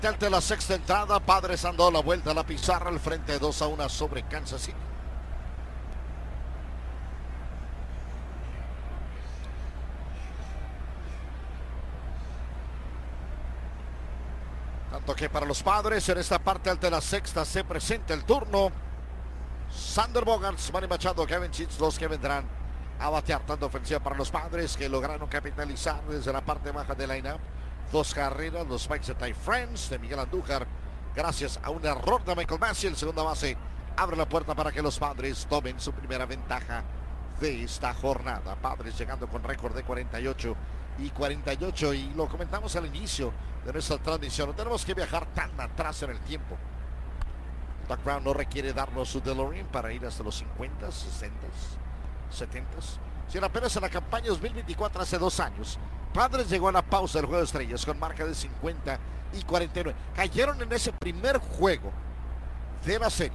De la sexta entrada, Padres han dado la vuelta a la pizarra al frente 2-1 sobre Kansas City. Tanto que para los Padres en esta parte alta de la sexta se presenta el turno. Sander Bogaerts, Manny Machado, Kevin Chitz, los que vendrán a batear. Tanto ofensiva para los Padres que lograron capitalizar desde la parte baja del line-up. 2 carreras, los Spikes de Ty France, de Miguel Andújar, gracias a un error de Michael Massey. El segunda base abre la puerta para que los Padres tomen su primera ventaja de esta jornada. Padres llegando con récord de 48 y lo comentamos al inicio de nuestra transmisión. No tenemos que viajar tan atrás en el tiempo. Doc Brown no requiere darnos su DeLorean para ir hasta los 50, 60, 70. Sino apenas en la campaña 2024, hace 2 años, Padres llegó a la pausa del juego de estrellas con marca de 50 y 49. Cayeron en ese primer juego de la serie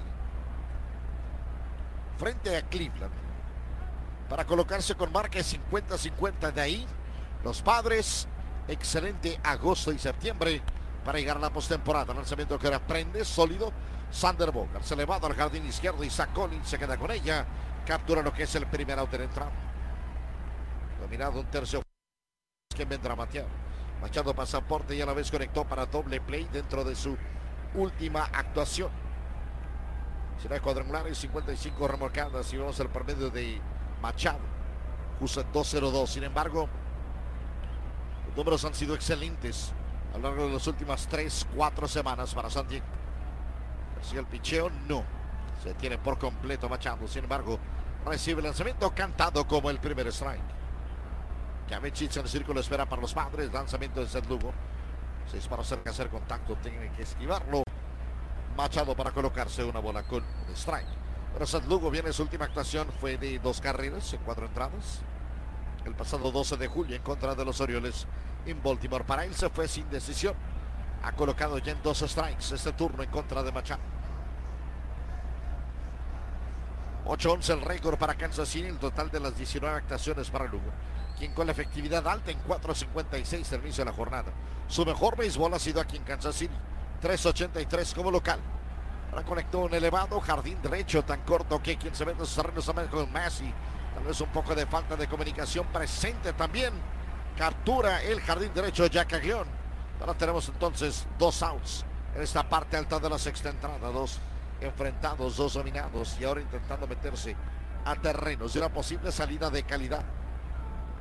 frente a Cleveland para colocarse con marca de 50-50. De ahí los Padres, excelente agosto y septiembre para llegar a la postemporada. Lanzamiento que ahora prende sólido. Sander Bogaerts elevado al jardín izquierdo y Zach Collins se queda con ella. Captura lo que es el primer out en entrada. Dominado un tercio. ¿Quién vendrá a batear? Machado pasaporte y a la vez conectó para doble play dentro de su última actuación. Será cuadrangular y 55 remolcadas y vemos el promedio de Machado. Usa 2.02. Sin embargo, los números han sido excelentes a lo largo de las últimas 3-4 semanas para San Diego. Si el picheo no se tiene por completo Machado. Sin embargo, recibe el lanzamiento cantado como el primer strike. Kevin Chitz en el círculo espera para los Padres. Lanzamiento de Seth Lugo. Se dispara cerca de hacer contacto. Tiene que esquivarlo. Machado para colocarse una bola con un strike. Pero Seth Lugo viene su última actuación. Fue de 2 carreras en 4 entradas. El pasado 12 de julio en contra de los Orioles en Baltimore. Para él se fue sin decisión. Ha colocado ya en 2 strikes este turno en contra de Machado. 8-11 el récord para Kansas City. El total de las 19 actuaciones para Lugo, quien con la efectividad alta en 4.56 al inicio de la jornada. Su mejor béisbol ha sido aquí en Kansas City. 3.83 como local. Ahora conectó un elevado jardín derecho tan corto que quien se ve en los terrenos con Massey. Tal vez un poco de falta de comunicación presente también. Captura el jardín derecho Jack Aguillón. Ahora tenemos entonces 2 outs en esta parte alta de la sexta entrada. 2 enfrentados, 2 dominados y ahora intentando meterse a terrenos de una posible salida de calidad.